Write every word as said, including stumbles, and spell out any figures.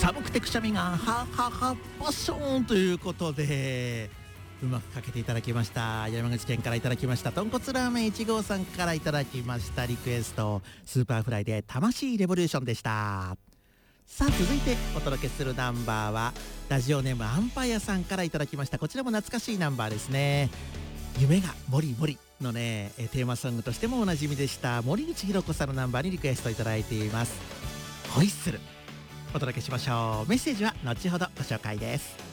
寒くてくしゃみがはははパッションということで、うまくかけていただきました。山口県からいただきました豚骨ラーメンいち号さんからいただきましたリクエスト、スーパーフライで魂レボリューションでした。さあ続いてお届けするナンバーはラジオネームアンパイアさんからいただきました。こちらも懐かしいナンバーですね。夢がもりもりのねテーマソングとしてもおなじみでした森口博子さんのナンバーにリクエストいただいています。ホイッスルお届けしましょう。メッセージは後ほどご紹介です。